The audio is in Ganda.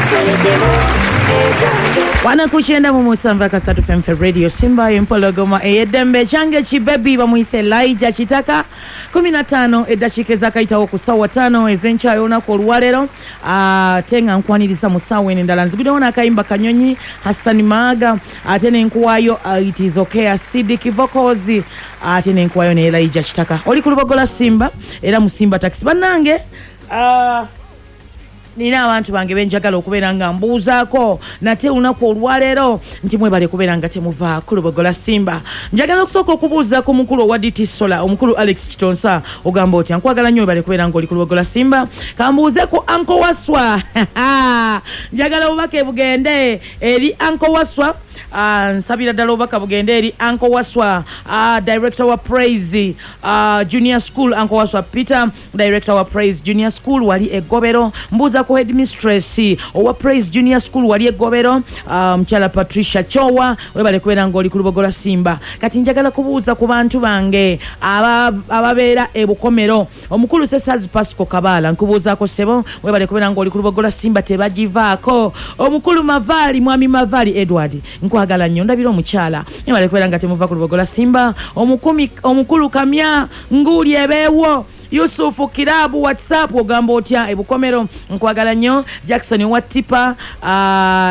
Wanakuchenda mu Musamba Kasatu FM Radio Simba Impologoma Edembe change chibebi bamuise Laija Chitaka 15 edashike zakaita okusawa 5 ezencha yona ko luwalero tenga nkwaniriza musawe ndala nzibide ona kaimba Kanyonyi Hassan Maga atene nkuwayo it is okay Sidic vocals atene nkuwayo ne Laija Chitaka oli kulubogola Simba era musimba taxi banange nina abantu bange benjagala okubeera nga mbuuzaako nate lunaku olwaleero nti mwebale kubeera nga temuva kulubogola Simba njagala okusooka okubuuza ku mukulu owa DT Solar omukulu Alex Kitonsa ogamba oti nkwagala nnyo webale kubeera nga oli kulubogola Simba kambuuze ku Anko Waswa njagala obubaka bugende eri Anko Waswa nsabira ddala obubaka bugende eri Anko Waswa director wa Praise Junior School Anko Waswa Peter director wa Praise Junior School wali egobero mbuuza ko headmistress owa Praise Junior School wali egobero mchala Patricia Chowa webale kubeera nga oli kulubogola Simba kati njagala kubuuza ku bantu bange ababeera ebukomero omukulu Sesaz Pasco Kabala nkubuuzaako sebo webale kubeera nga oli kulubogola Simba tebagivaako omukulu Mavali mwami Mavali Edward nkwagala nnyo ndabira omukyala webale kubeera nga temuva kulubogola Simba omukulu Kamya nguli ebeewo Yusufu Kirabu WhatsApp ogamba otya ebukomero nkwagala nnyo Jackson Watipa